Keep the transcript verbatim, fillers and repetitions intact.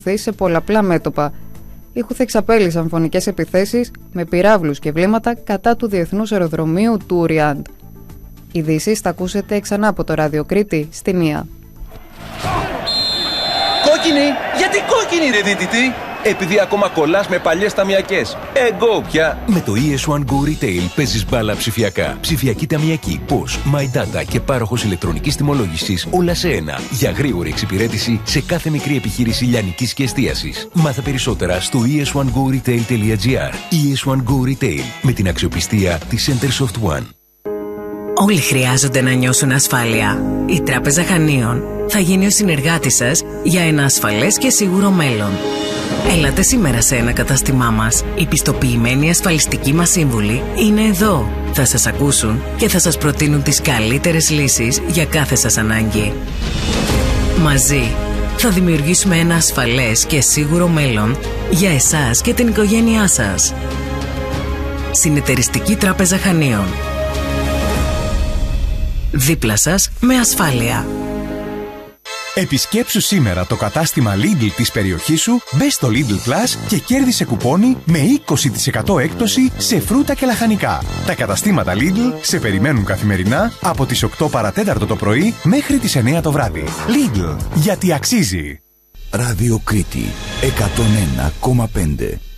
σε πολλαπλά μέτωπα. Οι Χουθ εξαπέλυσαν φωνικές επιθέσεις με πυράβλους και βλήματα κατά του διεθνούς αεροδρομίου του Ριάντ. Ειδήσεις θα ακούσετε ξανά από το Ράδιο Κρήτη στη μία. Κόκκινη! Γιατί κόκκινη ρε δίτητη! Επειδή ακόμα κολλάς με παλιές ταμιακές. Εγώ πια! Με το ι ες One Go Retail παίζεις μπάλα ψηφιακά. Ψηφιακή ταμιακή, Posh, My Data και πάροχος ηλεκτρονικής τιμολόγησης όλα σε ένα. Για γρήγορη εξυπηρέτηση σε κάθε μικρή επιχείρηση λιανικής και εστίασης. Μάθε περισσότερα στο ι ες one go retail τελεία gr. ι ες One Go Retail με την αξιοπιστία της Centersoft One. Όλοι χρειάζονται να νιώσουν ασφάλεια. Η Τράπεζα Χανίων θα γίνει ο συνεργάτης σας για ένα ασφαλές και σίγουρο μέλλον. Έλατε σήμερα σε ένα κατάστημά μας. Οι πιστοποιημένοι ασφαλιστικοί μας σύμβουλοι είναι εδώ. Θα σας ακούσουν και θα σας προτείνουν τις καλύτερες λύσεις για κάθε σας ανάγκη. Μαζί θα δημιουργήσουμε ένα ασφαλές και σίγουρο μέλλον για εσάς και την οικογένειά σας. Συνεταιριστική Τράπεζα Χανίων. Δίπλα σας με ασφάλεια. Επισκέψου σήμερα το κατάστημα Lidl της περιοχής σου, μπες στο Lidl Plus και κέρδισε κουπόνι με είκοσι τοις εκατό έκπτωση σε φρούτα και λαχανικά. Τα καταστήματα Lidl σε περιμένουν καθημερινά από τις οκτώ παρατέταρτο το πρωί μέχρι τις εννέα το βράδυ. Lidl, γιατί αξίζει. Ράδιο Κρήτη εκατόν ένα κόμμα πέντε.